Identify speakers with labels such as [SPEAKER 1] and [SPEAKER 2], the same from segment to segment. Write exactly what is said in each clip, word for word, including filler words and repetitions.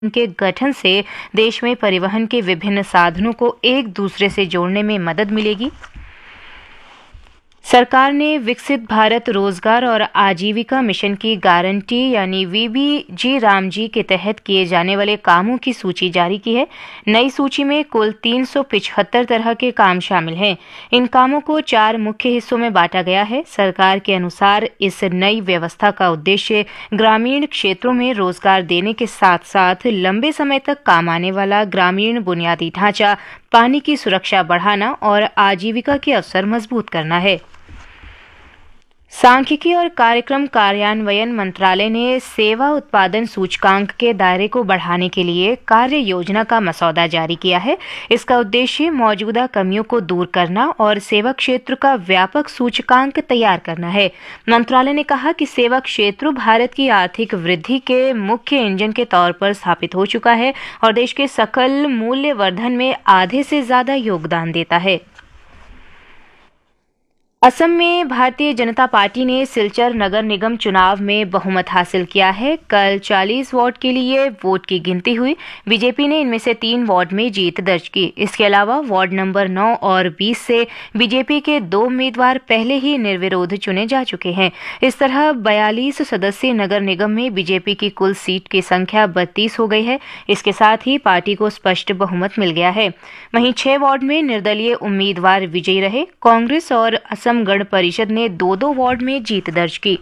[SPEAKER 1] के गठन से देश में परिवहन के विभिन्न साधनों को एक दूसरे से जोड़ने में मदद मिलेगी। सरकार ने विकसित भारत रोजगार और आजीविका मिशन की गारंटी यानी वीबीजी रामजी के तहत किए जाने वाले कामों की सूची जारी की है। नई सूची में कुल तीन सौ पिछहत्तर तरह के काम शामिल हैं। इन कामों को चार मुख्य हिस्सों में बांटा गया है। सरकार के अनुसार इस नई व्यवस्था का उद्देश्य ग्रामीण क्षेत्रों में रोजगार देने के साथ साथ लंबे समय तक काम आने वाला ग्रामीण बुनियादी ढांचा, पानी की सुरक्षा बढ़ाना और आजीविका के अवसर मजबूत करना है। सांख्यिकी और कार्यक्रम कार्यान्वयन मंत्रालय ने सेवा उत्पादन सूचकांक के दायरे को बढ़ाने के लिए कार्य योजना का मसौदा जारी किया है। इसका उद्देश्य मौजूदा कमियों को दूर करना और सेवा क्षेत्र का व्यापक सूचकांक तैयार करना है। मंत्रालय ने कहा कि सेवा क्षेत्र भारत की आर्थिक वृद्धि के मुख्य इंजन के तौर पर स्थापित हो चुका है और देश के सकल मूल्य वर्धन में आधे से ज्यादा योगदान देता है। असम में भारतीय जनता पार्टी ने सिलचर नगर निगम चुनाव में बहुमत हासिल किया है। कल चालीस वार्ड के लिए वोट की गिनती हुई। बीजेपी ने इनमें से तीन वार्ड में जीत दर्ज की। इसके अलावा वार्ड नंबर नौ और बीस से बीजेपी के दो उम्मीदवार पहले ही निर्विरोध चुने जा चुके हैं। इस तरह बयालीस सदस्यीय नगर निगम में बीजेपी की कुल सीट की संख्या बत्तीस हो गई है। इसके साथ ही पार्टी को स्पष्ट बहुमत मिल गया है। वहीं छह वार्ड में निर्दलीय उम्मीदवार विजयी रहे। कांग्रेस और असम गण परिषद ने दो दो वार्ड में जीत दर्ज की।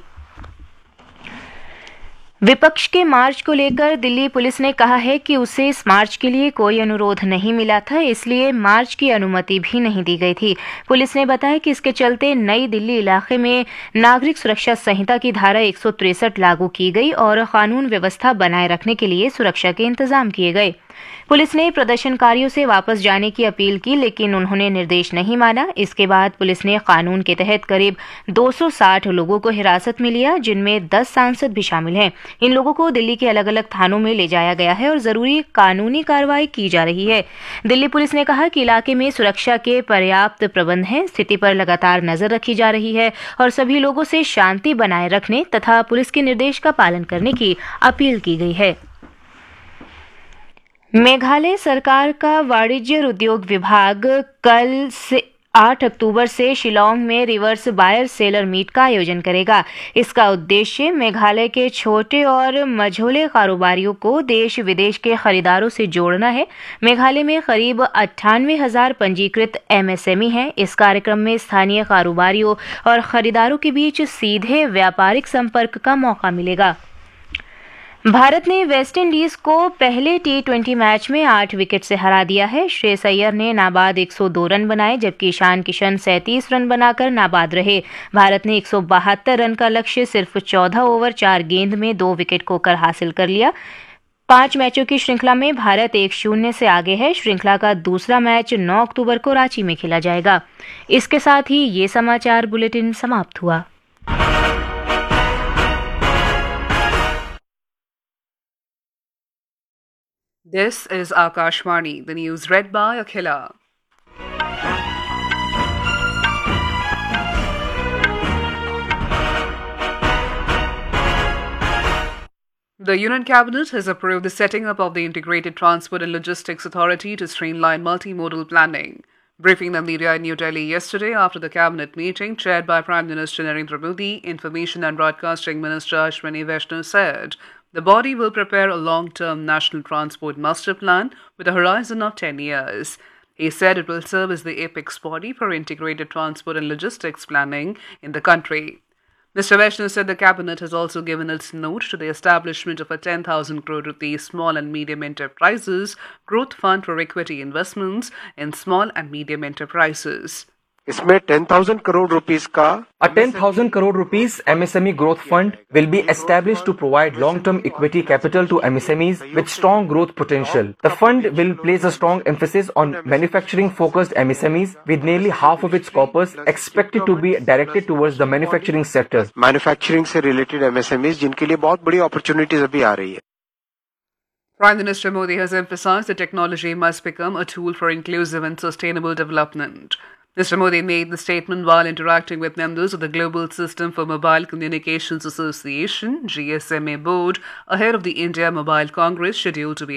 [SPEAKER 1] विपक्ष के मार्च को लेकर दिल्ली पुलिस ने कहा है कि उसे इस मार्च के लिए कोई अनुरोध नहीं मिला था, इसलिए मार्च की अनुमति भी नहीं दी गई थी। पुलिस ने बताया कि इसके चलते नई दिल्ली इलाके में नागरिक सुरक्षा संहिता की धारा एक सौ तिरसठ लागू की गई और कानून व्यवस्था बनाए रखने के लिए सुरक्षा के इंतजाम किए गए। पुलिस ने प्रदर्शनकारियों से वापस जाने की अपील की, लेकिन उन्होंने निर्देश नहीं माना। इसके बाद पुलिस ने कानून के तहत करीब दो सौ साठ लोगों को हिरासत में लिया, जिनमें दस सांसद भी शामिल हैं। इन लोगों को दिल्ली के अलग अलग थानों में ले जाया गया है और जरूरी कानूनी कार्रवाई की जा रही है। दिल्ली पुलिस ने कहा कि इलाके में सुरक्षा के पर्याप्त प्रबंध हैं, स्थिति पर लगातार नजर रखी जा रही है और सभी लोगों से शांति बनाए रखने तथा पुलिस के निर्देश का पालन करने की अपील की गई है। मेघालय सरकार का वाणिज्य और उद्योग विभाग कल से आठ अक्टूबर से शिलांग में रिवर्स बायर सेलर मीट का आयोजन करेगा। इसका उद्देश्य मेघालय के छोटे और मझोले कारोबारियों को देश विदेश के खरीदारों से जोड़ना है। मेघालय में करीब अट्ठानवे हजार पंजीकृत एमएसएमई हैं। इस कार्यक्रम में स्थानीय कारोबारियों और खरीदारों के बीच सीधे व्यापारिक संपर्क का मौका मिलेगा। भारत ने वेस्टइंडीज को पहले टी ट्वेंटी मैच में आठ विकेट से हरा दिया है। श्रेयस अय्यर ने नाबाद एक सौ दो रन बनाए, जबकि ईशान किशन सैंतीस रन बनाकर नाबाद रहे। भारत ने एक सौ बहत्तर रन का लक्ष्य सिर्फ चौदह ओवर चार गेंद में दो विकेट खोकर हासिल कर लिया। पांच मैचों की श्रृंखला में भारत एक शून्य से आगे है। श्रृंखला का दूसरा मैच नौ अक्टूबर को रांची में खेला जाएगा। इसके साथ ही ये समाचार बुलेटिन समाप्त हुआ।
[SPEAKER 2] This is Akashvani, the news read by Akhila. The Union Cabinet has approved the setting up of the Integrated Transport and Logistics Authority to streamline multimodal planning. Briefing the media in New Delhi yesterday after the cabinet meeting chaired by Prime Minister Narendra Modi, Information and Broadcasting Minister Ashwini Vaishnaw said the body will prepare a long-term national transport master plan with a horizon of ten years. He said it will serve as the apex body for integrated transport and logistics planning in the country. Mister Vaishnaw said the cabinet has also given its note to the establishment of a ten thousand crore rupees small and medium enterprises growth fund for equity investments in small and medium enterprises.
[SPEAKER 3] इसमें ten thousand crore rupees का
[SPEAKER 4] A ten thousand crore rupees M S M E growth fund will be established to provide long-term equity capital to M S M Es with strong growth potential. The fund will place a strong emphasis on manufacturing-focused M S M Es, with nearly half of its corpus expected to be directed towards the manufacturing sector.
[SPEAKER 3] Manufacturing से related MSMEs जिनके लिए बहुत बड़ी opportunities अभी आ रही है।
[SPEAKER 2] Prime Minister Modi has emphasized that technology must become a tool for inclusive and sustainable development. Mister Modi made the statement while interacting with members of the Global System for Mobile Communications Association (G S M A) board ahead of the India Mobile Congress scheduled to be